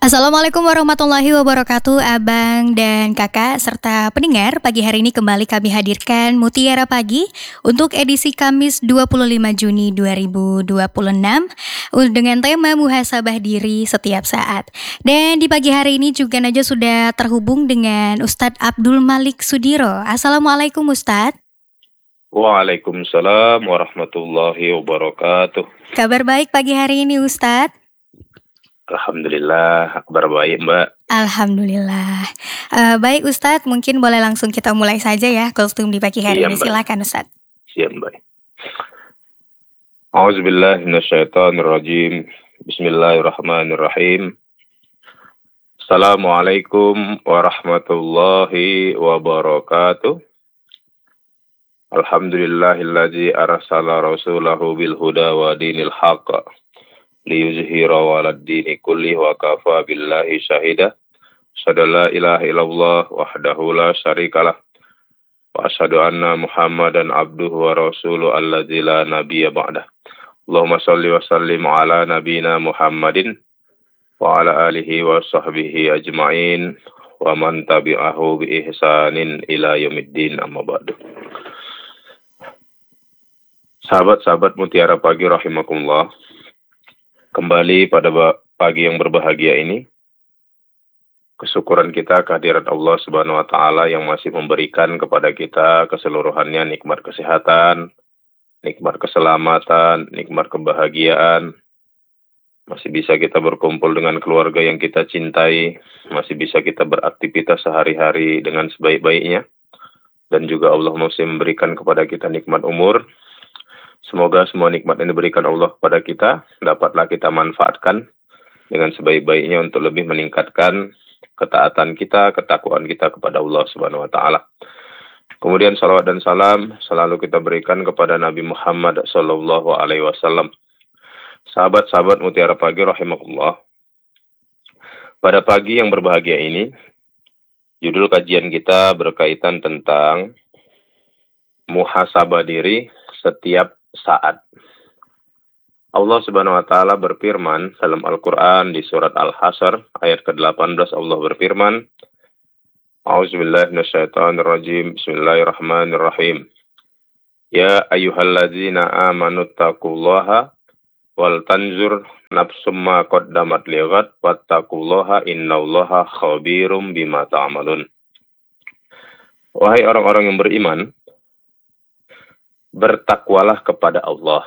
Assalamualaikum warahmatullahi wabarakatuh, Abang dan Kakak, serta pendengar. Pagi hari ini kembali kami hadirkan Mutiara Pagi untuk edisi Kamis 25 Juni 2026 dengan tema muhasabah diri setiap saat. Dan di pagi hari ini juga Najwa sudah terhubung dengan Ustadz Abdul Malik Sudiro. Assalamualaikum Ustadz. Waalaikumsalam warahmatullahi wabarakatuh. Kabar baik pagi hari ini Ustadz? Alhamdulillah, kabar baik Mbak. Alhamdulillah. Baik Ustadz, mungkin boleh langsung kita mulai saja ya kostum di pagi hari Iya, ini. Mbak. Silakan Ustadz. Siap Mbak. A'udzubillahi minasyaitonirrajim. Bismillahirrahmanirrahim. Assalamualaikum warahmatullahi wabarakatuh. Alhamdulillahilladzi arsala rasulahu bil huda wa dinil haqq liyuzhira 'alad dini kulli wa kafa billahi syahida. Asyhadu ilaha illallah wahdahu la syarikalah wa asyhadu anna Muhammadan abduhu wa rasuluhu alladzi la nabiyya ba'dah. Allahumma shalli wa sallim ala nabiyyina Muhammadin wa ala alihi wa sahbihi ajma'in wa man tabi'ahu bi ihsanin ila yaumiddin, amma ba'du. Sahabat-sahabat Mutiara Pagi rahimakumullah, kembali pada pagi yang berbahagia ini, kesyukuran kita kehadirat Allah Subhanahu wa Ta'ala yang masih memberikan kepada kita keseluruhannya nikmat kesehatan, nikmat keselamatan, nikmat kebahagiaan. Masih bisa kita berkumpul dengan keluarga yang kita cintai, masih bisa kita beraktivitas sehari-hari dengan sebaik-baiknya, dan juga Allah masih memberikan kepada kita nikmat umur. Semoga semua nikmat yang diberikan Allah kepada kita dapatlah kita manfaatkan dengan sebaik-baiknya untuk lebih meningkatkan ketaatan kita, ketakwaan kita kepada Allah Subhanahu wa Ta'ala. Kemudian salawat dan salam selalu kita berikan kepada Nabi Muhammad sallallahu alaihi wasallam. Sahabat-sahabat Mutiara Pagi rahimakumullah. Pada pagi yang berbahagia ini, judul kajian kita berkaitan tentang muhasabah diri setiap saat. Allah Subhanahu wa Ta'ala berfirman dalam Al-Qur'an di surat Al-Hasyr ayat ke-18. Allah berfirman, A'udzubillahi minasyaitonirrajim. Bismillahirrahmanirrahim. Ya ayyuhalladzina amanu taqullaha wal tanzur nafsum ma qaddamat lighad wattaqullaha innallaha khabirum bima ta'malun. Wahai orang-orang yang beriman, bertakwalah kepada Allah,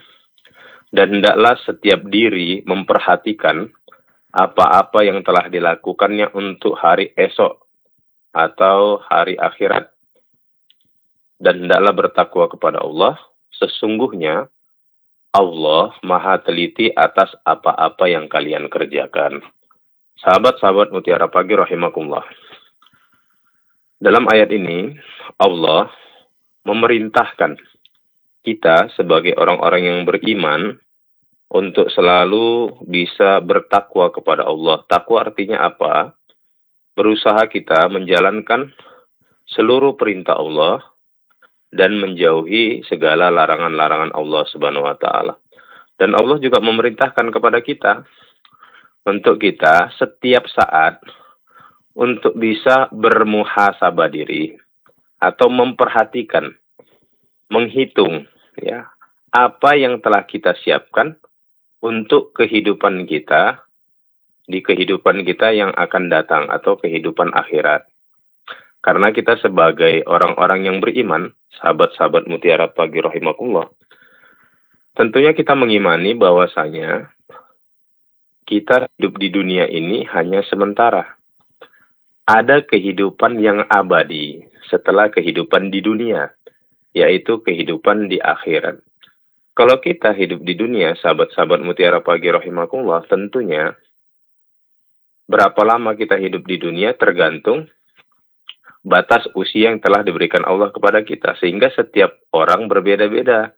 dan hendaklah setiap diri memperhatikan apa-apa yang telah dilakukannya untuk hari esok atau hari akhirat. Dan hendaklah bertakwa kepada Allah, sesungguhnya Allah maha teliti atas apa-apa yang kalian kerjakan. Sahabat-sahabat Mutiara Pagi rahimakumullah. Dalam ayat ini, Allah memerintahkan kita sebagai orang-orang yang beriman untuk selalu bisa bertakwa kepada Allah. Takwa artinya apa? Berusaha kita menjalankan seluruh perintah Allah dan menjauhi segala larangan-larangan Allah Subhanahu wa Ta'ala. Dan Allah juga memerintahkan kepada kita untuk kita setiap saat untuk bisa bermuhasabah diri atau memperhatikan, menghitung ya apa yang telah kita siapkan untuk kehidupan kita di kehidupan kita yang akan datang atau kehidupan akhirat. Karena kita sebagai orang-orang yang beriman, sahabat-sahabat Mutiara Pagi rahimakumullah, tentunya kita mengimani bahwasanya kita hidup di dunia ini hanya sementara. Ada kehidupan yang abadi setelah kehidupan di dunia, yaitu kehidupan di akhirat. Kalau kita hidup di dunia, sahabat-sahabat Mutiara Pagi rahimakumullah, tentunya berapa lama kita hidup di dunia tergantung batas usia yang telah diberikan Allah kepada kita, sehingga setiap orang berbeda-beda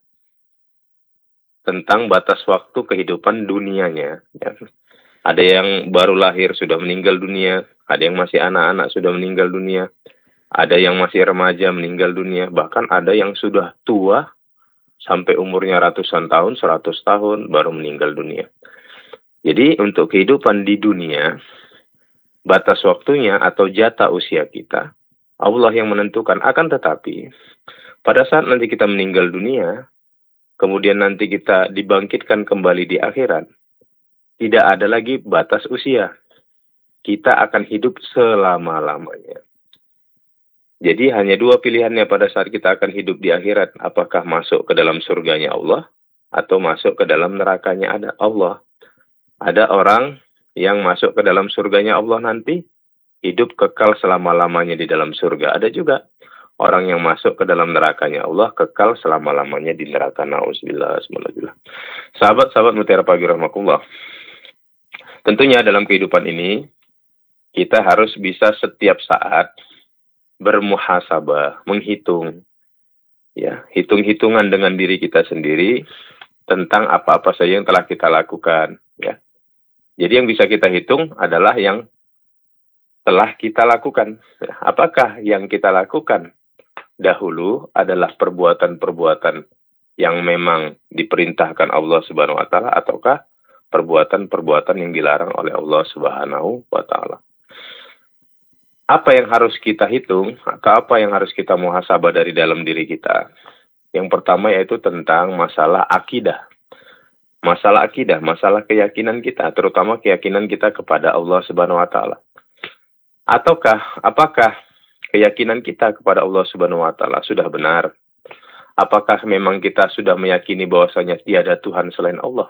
tentang batas waktu kehidupan dunianya. Ya. Ada yang baru lahir sudah meninggal dunia, ada yang masih anak-anak sudah meninggal dunia, ada yang masih remaja meninggal dunia, bahkan ada yang sudah tua sampai umurnya ratusan tahun, 100 tahun baru meninggal dunia. Jadi untuk kehidupan di dunia, batas waktunya atau jatah usia kita, Allah yang menentukan. Akan tetapi, pada saat nanti kita meninggal dunia, kemudian nanti kita dibangkitkan kembali di akhirat, tidak ada lagi batas usia. Kita akan hidup selama-lamanya. Jadi hanya dua pilihannya pada saat kita akan hidup di akhirat. Apakah masuk ke dalam surganya Allah, atau masuk ke dalam nerakanya Allah. Ada orang yang masuk ke dalam surganya Allah nanti, hidup kekal selama-lamanya di dalam surga. Ada juga orang yang masuk ke dalam nerakanya Allah, kekal selama-lamanya di neraka. Na'udzubillah. Sahabat-sahabat Mutiara Pagi Rahmatullah. Tentunya dalam kehidupan ini, kita harus bisa setiap saat bermuhasabah, menghitung, ya, hitung-hitungan dengan diri kita sendiri tentang apa-apa saja yang telah kita lakukan, ya. Jadi yang bisa kita hitung adalah yang telah kita lakukan. Apakah yang kita lakukan dahulu adalah perbuatan-perbuatan yang memang diperintahkan Allah Subhanahu wa taala, ataukah perbuatan-perbuatan yang dilarang oleh Allah Subhanahu wa taala? Apa yang harus kita hitung, atau apa yang harus kita muhasabah dari dalam diri kita? Yang pertama yaitu tentang masalah akidah. Masalah akidah, masalah keyakinan kita, terutama keyakinan kita kepada Allah Subhanahu wa taala. Apakah keyakinan kita kepada Allah Subhanahu wa taala sudah benar? Apakah memang kita sudah meyakini bahwasanya tiada Tuhan selain Allah?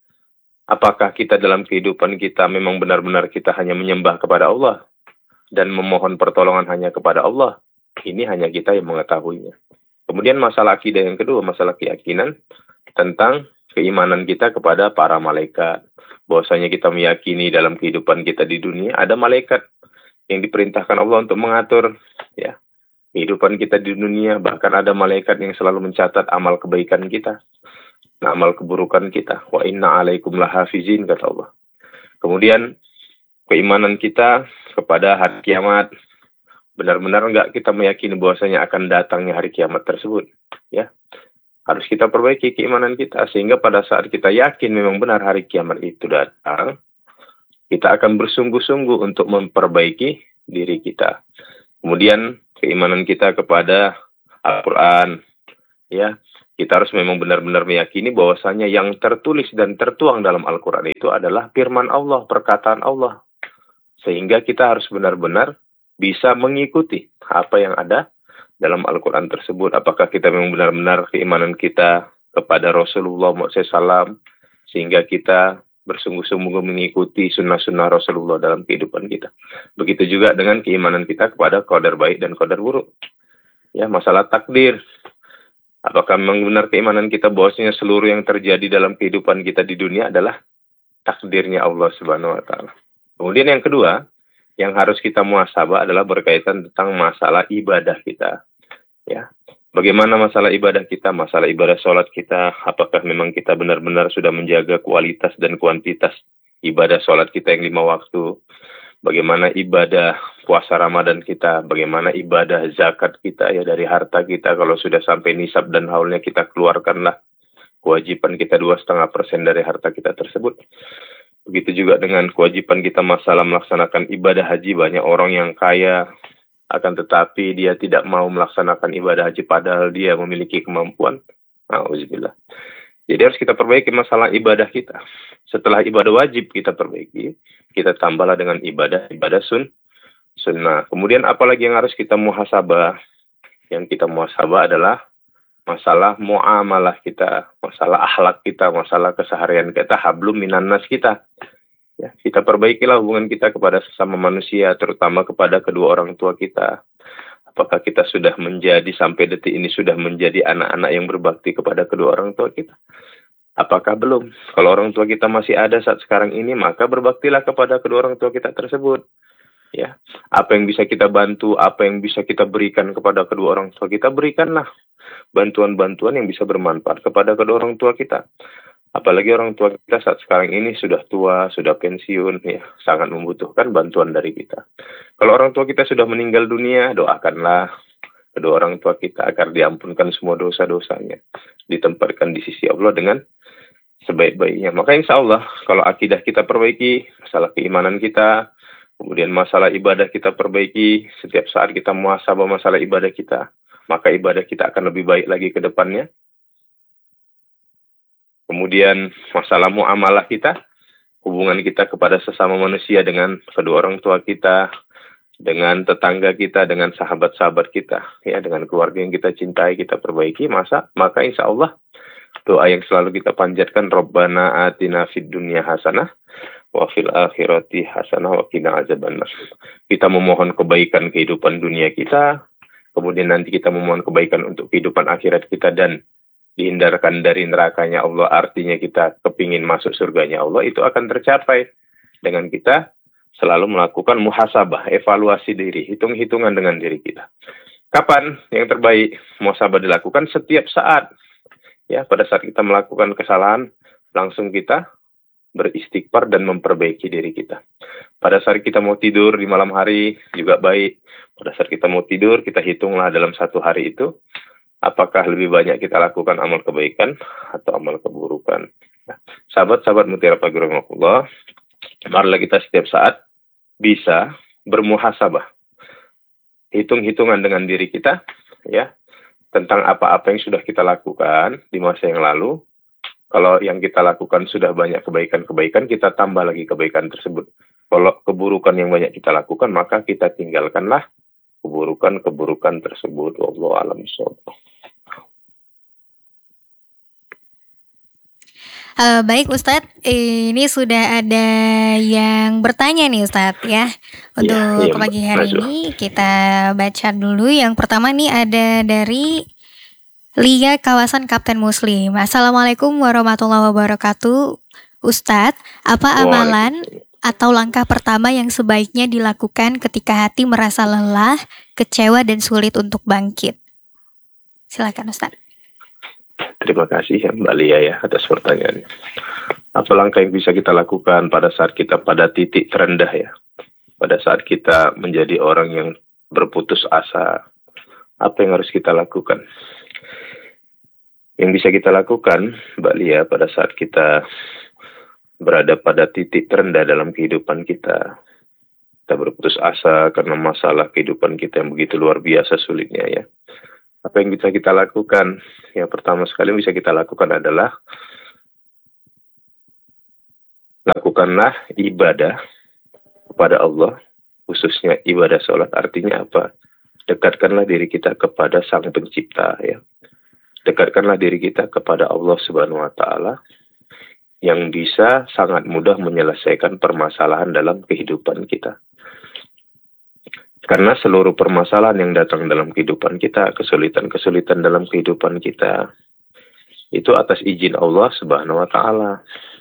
Apakah kita dalam kehidupan kita memang benar-benar kita hanya menyembah kepada Allah dan memohon pertolongan hanya kepada Allah? Ini hanya kita yang mengetahuinya. Kemudian masalah akidah yang kedua, masalah keyakinan tentang keimanan kita kepada para malaikat. Bahwasanya kita meyakini dalam kehidupan kita di dunia ada malaikat yang diperintahkan Allah untuk mengatur, ya, kehidupan kita di dunia. Bahkan ada malaikat yang selalu mencatat amal kebaikan kita, amal keburukan kita. Wa inna alaikum lahafizin, kata Allah. Kemudian keimanan kita kepada hari kiamat. Benar-benar enggak kita meyakini bahwasanya akan datangnya hari kiamat tersebut, ya. Harus kita perbaiki keimanan kita sehingga pada saat kita yakin memang benar hari kiamat itu datang, kita akan bersungguh-sungguh untuk memperbaiki diri kita. Kemudian keimanan kita kepada Al-Quran, ya. Kita harus memang benar-benar meyakini bahwasanya yang tertulis dan tertuang dalam Al-Quran itu adalah firman Allah, perkataan Allah. Sehingga kita harus benar-benar bisa mengikuti apa yang ada dalam Al-Quran tersebut. Apakah kita memang benar-benar keimanan kita kepada Rasulullah SAW, sehingga kita bersungguh-sungguh mengikuti sunnah-sunnah Rasulullah dalam kehidupan kita. Begitu juga dengan keimanan kita kepada qadar baik dan qadar buruk. Ya, masalah takdir. Apakah memang benar keimanan kita bahwasanya seluruh yang terjadi dalam kehidupan kita di dunia adalah takdirnya Allah Subhanahu wa taala. Kemudian yang kedua, yang harus kita muhasabah adalah berkaitan tentang masalah ibadah kita. Ya, bagaimana masalah ibadah kita, masalah ibadah sholat kita, apakah memang kita benar-benar sudah menjaga kualitas dan kuantitas ibadah sholat kita yang 5 waktu, bagaimana ibadah puasa Ramadan kita, bagaimana ibadah zakat kita, ya, dari harta kita, kalau sudah sampai nisab dan haulnya kita keluarkanlah kewajiban kita 2,5% dari harta kita tersebut. Begitu juga dengan kewajiban kita masalah melaksanakan ibadah haji. Banyak orang yang kaya, akan tetapi dia tidak mau melaksanakan ibadah haji padahal dia memiliki kemampuan. Na'udzubillah. Jadi harus kita perbaiki masalah ibadah kita. Setelah ibadah wajib kita perbaiki, kita tambahlah dengan ibadah sunnah. Kemudian apalagi yang harus kita muhasabah? Yang kita muhasabah adalah masalah muamalah kita, masalah akhlak kita, masalah keseharian kita, hablum minan nas kita. Ya, kita perbaikilah hubungan kita kepada sesama manusia, terutama kepada kedua orang tua kita. Apakah kita sudah menjadi, sampai detik ini sudah menjadi anak-anak yang berbakti kepada kedua orang tua kita? Apakah belum? Kalau orang tua kita masih ada saat sekarang ini, maka berbaktilah kepada kedua orang tua kita tersebut. Ya, apa yang bisa kita bantu, apa yang bisa kita berikan kepada kedua orang tua kita, berikanlah bantuan-bantuan yang bisa bermanfaat kepada kedua orang tua kita. Apalagi orang tua kita saat sekarang ini sudah tua, sudah pensiun, ya, sangat membutuhkan bantuan dari kita. Kalau orang tua kita sudah meninggal dunia, doakanlah kedua orang tua kita agar diampunkan semua dosa-dosanya, ditempatkan di sisi Allah dengan sebaik-baiknya. Maka insya Allah kalau akidah kita perbaiki, masalah keimanan kita, kemudian masalah ibadah kita perbaiki, setiap saat kita muhasabah masalah ibadah kita, maka ibadah kita akan lebih baik lagi ke depannya. Kemudian masalah muamalah kita, hubungan kita kepada sesama manusia dengan kedua orang tua kita, dengan tetangga kita, dengan sahabat-sahabat kita, ya, dengan keluarga yang kita cintai, kita perbaiki, maka insya Allah doa yang selalu kita panjatkan, Rabbana atina fid dunya hasanah wa fil akhirati hasanah wa qina azabannar. Kita memohon kebaikan kehidupan dunia kita, kemudian nanti kita memohon kebaikan untuk kehidupan akhirat kita dan dihindarkan dari nerakanya Allah. Artinya kita kepingin masuk surganya Allah, itu akan tercapai dengan kita selalu melakukan muhasabah, evaluasi diri, hitung-hitungan dengan diri kita. Kapan yang terbaik muhasabah dilakukan? Setiap saat. Ya, pada saat kita melakukan kesalahan, langsung kita beristighfar dan memperbaiki diri kita. Pada saat kita mau tidur di malam hari juga baik. Pada saat kita mau tidur, kita hitunglah dalam satu hari itu, apakah lebih banyak kita lakukan amal kebaikan atau amal keburukan. Nah, sahabat-sahabat Mutiara Pagi Rahimahullah, marilah kita setiap saat bisa bermuhasabah. Hitung-hitungan dengan diri kita, ya, tentang apa-apa yang sudah kita lakukan di masa yang lalu. Kalau yang kita lakukan sudah banyak kebaikan-kebaikan, kita tambah lagi kebaikan tersebut. Kalau keburukan yang banyak kita lakukan, maka kita tinggalkanlah keburukan-keburukan tersebut. Wallahu a'lam bishawab. Baik Ustadz, ini sudah ada yang bertanya nih Ustadz ya. Untuk pagi hari ini kita baca dulu. Yang pertama nih ada dari Lia kawasan Kapten Muslim. Assalamualaikum warahmatullahi wabarakatuh. Ustadz, apa amalan atau langkah pertama yang sebaiknya dilakukan ketika hati merasa lelah, kecewa dan sulit untuk bangkit? Silakan Ustadz. Terima kasih ya Mbak Lia ya atas pertanyaannya. Apa langkah yang bisa kita lakukan pada saat kita pada titik terendah ya? Pada saat kita menjadi orang yang berputus asa, apa yang harus kita lakukan? Yang bisa kita lakukan Mbak Lia pada saat kita berada pada titik terendah dalam kehidupan kita, kita berputus asa karena masalah kehidupan kita yang begitu luar biasa sulitnya ya. Apa yang bisa kita lakukan? Yang pertama sekali yang bisa kita lakukan adalah lakukanlah ibadah kepada Allah, khususnya ibadah sholat. Artinya apa? Dekatkanlah diri kita kepada Sang Pencipta ya. Dekatkanlah diri kita kepada Allah Subhanahu wa Ta'ala yang bisa sangat mudah menyelesaikan permasalahan dalam kehidupan kita. Karena seluruh permasalahan yang datang dalam kehidupan kita, kesulitan-kesulitan dalam kehidupan kita, itu atas izin Allah Subhanahu wa Ta'ala.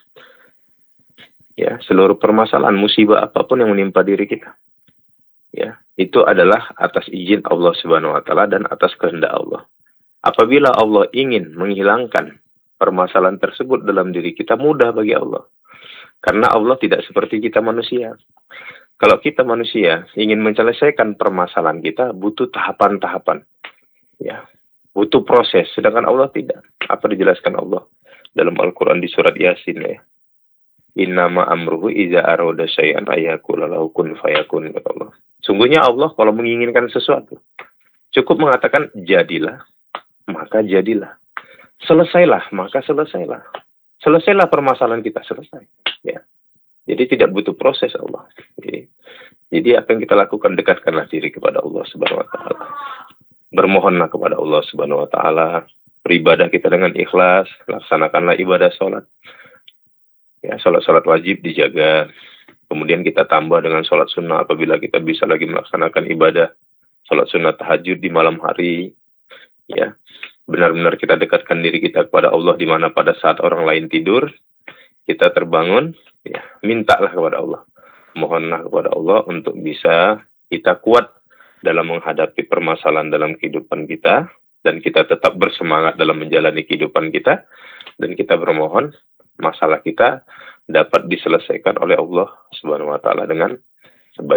Ya, seluruh permasalahan, musibah apapun yang menimpa diri kita, ya, itu adalah atas izin Allah Subhanahu wa Ta'ala dan atas kehendak Allah. Apabila Allah ingin menghilangkan permasalahan tersebut dalam diri kita, mudah bagi Allah. Karena Allah tidak seperti kita manusia. Kalau kita manusia ingin menyelesaikan permasalahan kita, butuh tahapan-tahapan. Ya, butuh proses. Sedangkan Allah tidak. Apa dijelaskan Allah dalam Al-Quran di surat Yasin ya? Innama amruhu iza aroda syai'an ayakula lahu kun fayakun, kata Allah. Sungguhnya Allah kalau menginginkan sesuatu, cukup mengatakan jadilah, maka jadilah. Selesailah, maka selesailah. Selesailah permasalahan kita, selesai. Ya. Jadi tidak butuh proses Allah. Jadi apa yang kita lakukan, dekatkanlah diri kepada Allah Subhanahu wa Ta'ala. Bermohonlah kepada Allah Subhanahu wa Ta'ala. Beribadah kita dengan ikhlas, laksanakanlah ibadah sholat. Ya, sholat wajib dijaga. Kemudian kita tambah dengan sholat sunnah apabila kita bisa lagi melaksanakan ibadah sholat sunnah tahajud di malam hari. Ya, benar-benar kita dekatkan diri kita kepada Allah, di mana pada saat orang lain tidur, kita terbangun. Ya, mintalah kepada Allah, mohonlah kepada Allah untuk bisa kita kuat dalam menghadapi permasalahan dalam kehidupan kita, dan kita tetap bersemangat dalam menjalani kehidupan kita, dan kita bermohon masalah kita dapat diselesaikan oleh Allah Subhanahu wa Ta'ala dengan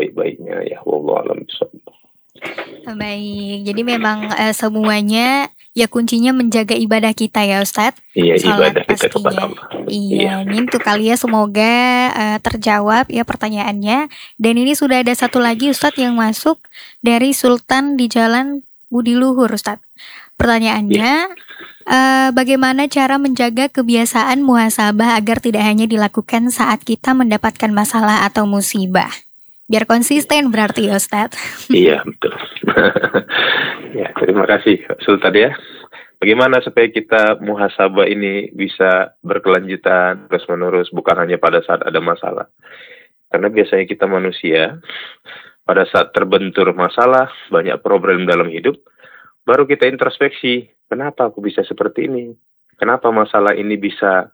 sebaik-baiknya ya. Wallahu a'lam bishawab. Baik, jadi memang semuanya Ya kuncinya menjaga ibadah kita ya Ustadz. Iya, Sholat ibadah kita kepada pastinya. Allah. Iya, ini untuk kalian semoga terjawab ya pertanyaannya. Dan ini sudah ada satu lagi Ustadz yang masuk dari Sultan di Jalan Budi Luhur Ustadz. Pertanyaannya, bagaimana cara menjaga kebiasaan muhasabah agar tidak hanya dilakukan saat kita mendapatkan masalah atau musibah? Biar konsisten berarti ya Ustadz. Iya, betul. Ya, terima kasih Sultan ya. Bagaimana supaya kita muhasabah ini bisa berkelanjutan terus-menerus, bukan hanya pada saat ada masalah. Karena biasanya kita manusia, pada saat terbentur masalah, banyak problem dalam hidup, baru kita introspeksi, kenapa aku bisa seperti ini? Kenapa masalah ini bisa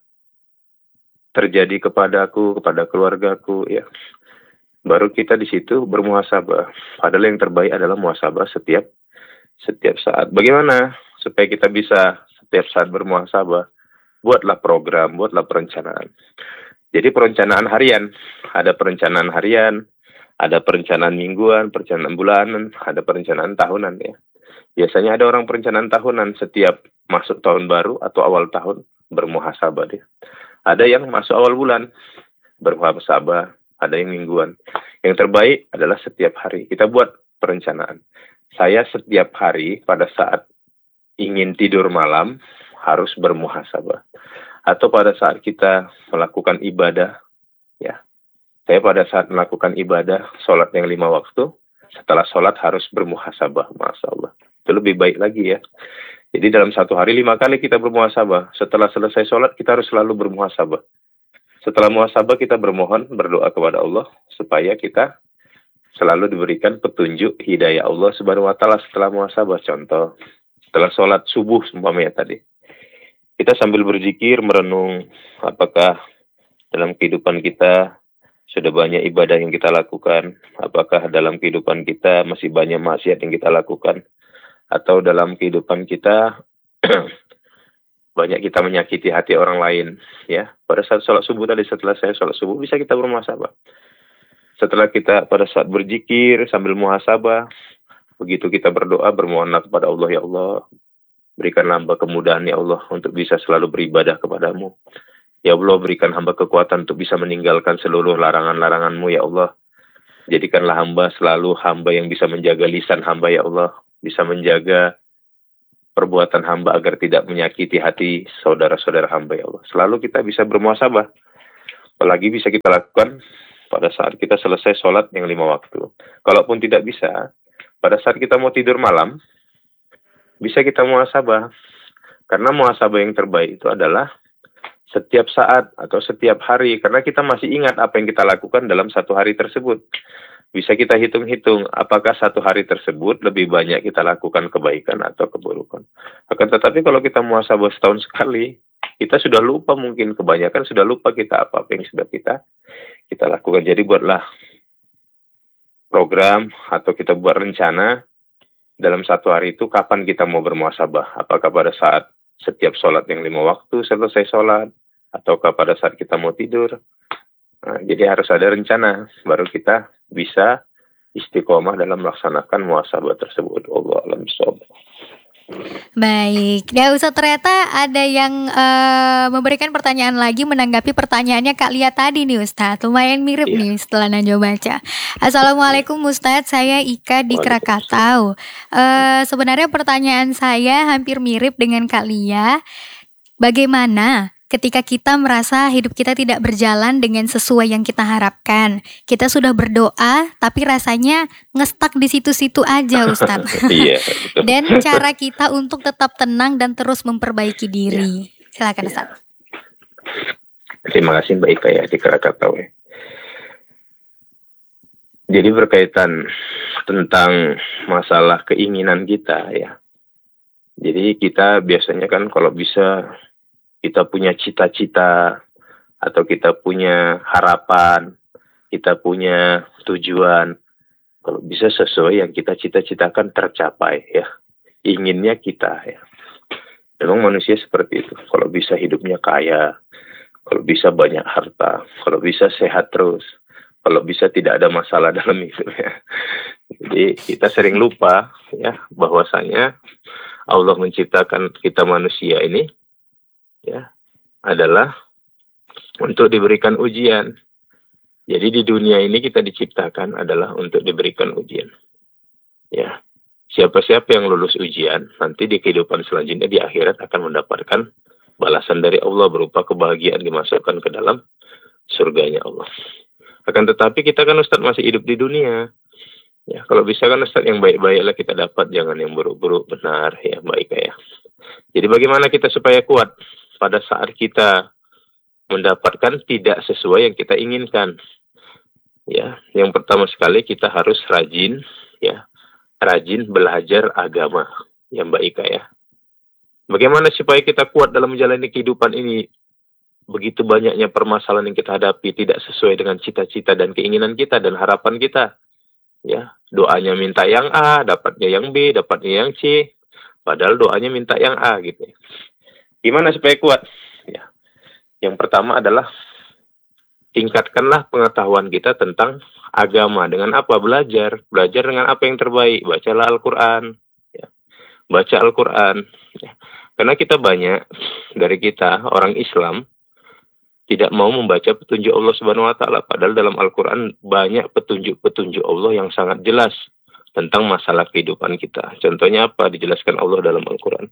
terjadi kepadaku, kepada keluargaku, ya. Baru kita di situ bermuhasabah. Padahal yang terbaik adalah muhasabah setiap saat. Bagaimana supaya kita bisa setiap saat bermuhasabah? Buatlah program, buatlah perencanaan. Jadi perencanaan harian, ada perencanaan harian, ada perencanaan mingguan, perencanaan bulanan, ada perencanaan tahunan ya. Biasanya ada orang perencanaan tahunan setiap masuk tahun baru atau awal tahun bermuhasabah dia. Ada yang masuk awal bulan bermuhasabah, ada yang mingguan. Yang terbaik adalah setiap hari kita buat perencanaan. Saya setiap hari pada saat ingin tidur malam harus bermuhasabah. Atau pada saat kita melakukan ibadah, ya. Saya pada saat melakukan ibadah, sholat yang 5 waktu, setelah sholat harus bermuhasabah, Masya Allah. Itu lebih baik lagi ya. Jadi dalam satu hari 5 kali kita bermuhasabah. Setelah selesai sholat kita harus selalu bermuhasabah. Setelah muhasabah kita bermohon, berdoa kepada Allah supaya kita selalu diberikan petunjuk hidayah Allah Subhanahu wa taala setelah muhasabah. Contoh, setelah sholat subuh umpamanya tadi. Kita sambil berzikir, merenung apakah dalam kehidupan kita sudah banyak ibadah yang kita lakukan, apakah dalam kehidupan kita masih banyak maksiat yang kita lakukan, atau dalam kehidupan kita banyak kita menyakiti hati orang lain, ya. Pada saat sholat subuh tadi, setelah saya sholat subuh, bisa kita bermuhasabah. Setelah kita pada saat berzikir sambil muhasabah, begitu kita berdoa, bermohonlah kepada Allah, ya Allah, berikan hamba kemudahan ya Allah untuk bisa selalu beribadah kepadamu. Ya Allah, berikan hamba kekuatan untuk bisa meninggalkan seluruh larangan-laranganmu ya Allah. Jadikanlah hamba selalu hamba yang bisa menjaga lisan hamba ya Allah, bisa menjaga perbuatan hamba agar tidak menyakiti hati saudara-saudara hamba ya Allah. Selalu kita bisa bermuhasabah. Apalagi bisa kita lakukan pada saat kita selesai sholat yang 5 waktu. Kalaupun tidak bisa, pada saat kita mau tidur malam, bisa kita muhasabah. Karena muhasabah yang terbaik itu adalah setiap saat atau setiap hari. Karena kita masih ingat apa yang kita lakukan dalam satu hari tersebut. Bisa kita hitung-hitung apakah satu hari tersebut lebih banyak kita lakukan kebaikan atau keburukan. Akan tetapi kalau kita muhasabah setahun sekali, kita sudah lupa, mungkin kebanyakan sudah lupa kita apa yang sudah kita lakukan. Jadi buatlah program atau kita buat rencana dalam satu hari itu kapan kita mau bermuhasabah. Apakah pada saat setiap sholat yang 5 waktu selesai sholat, ataukah pada saat kita mau tidur. Nah, jadi harus ada rencana, baru kita bisa istiqomah dalam melaksanakan muhasabah tersebut. Allah alam bisawab. Baik, ya Ustadz, ternyata ada yang memberikan pertanyaan lagi menanggapi pertanyaannya Kak Lia tadi nih Ustadz. Lumayan mirip nih setelah Najwa baca. Assalamualaikum Ustadz, saya Ika di Krakatau. Sebenarnya pertanyaan saya hampir mirip dengan Kak Lia. Bagaimana ketika kita merasa hidup kita tidak berjalan dengan sesuai yang kita harapkan? Kita sudah berdoa, tapi rasanya ngestak di situ-situ aja, Ustadz. Iya, Dan cara kita untuk tetap tenang dan terus memperbaiki diri. Silakan, Ustadz. Terima kasih Mbak Ika ya di Krakatau ya. Jadi berkaitan tentang masalah keinginan kita ya. Jadi kita biasanya kan kalau bisa kita punya cita-cita atau kita punya harapan, kita punya tujuan, kalau bisa sesuai yang kita cita-citakan tercapai ya, inginnya kita ya. Memang manusia seperti itu, kalau bisa hidupnya kaya, kalau bisa banyak harta, kalau bisa sehat terus, kalau bisa tidak ada masalah dalam itu ya. Jadi kita sering lupa ya bahwasanya Allah menciptakan kita manusia ini ya adalah untuk diberikan ujian. Jadi di dunia ini kita diciptakan adalah untuk diberikan ujian. Ya. Siapa-siapa yang lulus ujian, nanti di kehidupan selanjutnya di akhirat akan mendapatkan balasan dari Allah berupa kebahagiaan dimasukkan ke dalam surganya Allah. Akan tetapi kita kan Ustaz masih hidup di dunia. Ya, kalau bisa kan Ustaz yang baik-baiklah kita dapat, jangan yang buruk-buruk, benar ya, baik ya. Jadi bagaimana kita supaya kuat pada saat kita mendapatkan tidak sesuai yang kita inginkan? Ya, yang pertama sekali kita harus rajin ya. Rajin belajar agama yang baik ya. Bagaimana supaya kita kuat dalam menjalani kehidupan ini? Begitu banyaknya permasalahan yang kita hadapi tidak sesuai dengan cita-cita dan keinginan kita dan harapan kita. Ya, doanya minta yang A, dapatnya yang B, dapatnya yang C. Padahal doanya minta yang A gitu. Gimana supaya kuat? Ya. Yang pertama adalah tingkatkanlah pengetahuan kita tentang agama. Dengan apa? Belajar dengan apa yang terbaik. Bacalah Al-Quran ya. Baca Al-Quran ya. Karena kita banyak dari kita orang Islam tidak mau membaca petunjuk Allah Subhanahu wa taala, padahal dalam Al-Quran banyak petunjuk-petunjuk Allah yang sangat jelas tentang masalah kehidupan kita. Contohnya apa? Dijelaskan Allah dalam Al-Quran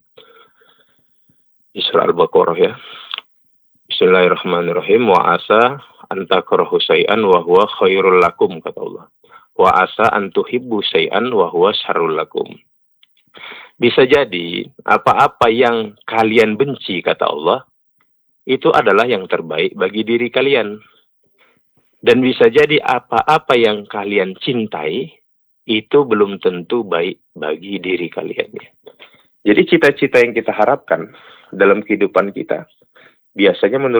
di surah Al-Baqarah ya. Bismillahirrahmanirrahim. Wa asa antakrahu syai'an wa huwa khairul lakum, kata Allah. Wa asa antuhibbu syai'an wa huwa syarrul lakum. Bisa jadi apa-apa yang kalian benci, kata Allah, itu adalah yang terbaik bagi diri kalian. Dan bisa jadi apa-apa yang kalian cintai itu belum tentu baik bagi diri kalian. Jadi cita-cita yang kita harapkan dalam kehidupan kita biasanya menurut